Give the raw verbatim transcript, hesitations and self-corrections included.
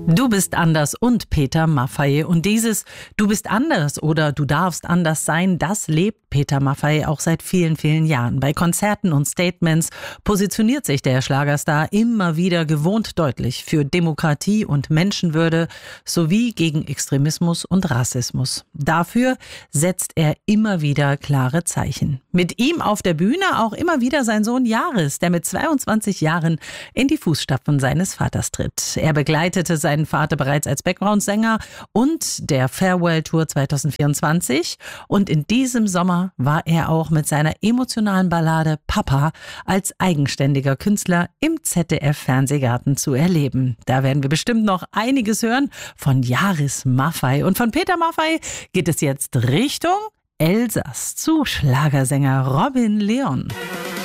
Du bist anders und Peter Maffay. Und dieses Du bist anders oder Du darfst anders sein, das lebt Peter Maffay auch seit vielen, vielen Jahren. Bei Konzerten und Statements positioniert sich der Schlagerstar immer wieder gewohnt deutlich für Demokratie und Menschenwürde sowie gegen Extremismus und Rassismus. Dafür setzt er immer wieder klare Zeichen. Mit ihm auf der Bühne auch immer wieder sein Sohn Yaris, der mit zweiundzwanzig Jahren in die Fußstapfen seines Vaters tritt. Er begleitete seinen Vater bereits als Background-Sänger und der Farewell-Tour zwanzig vierundzwanzig. Und in diesem Sommer war er auch mit seiner emotionalen Ballade Papa als eigenständiger Künstler im Z D F-Fernsehgarten zu erleben. Da werden wir bestimmt noch einiges hören von Yaris Maffay. Und von Peter Maffay geht es jetzt Richtung Elsass zu Schlagersänger Robin Leon.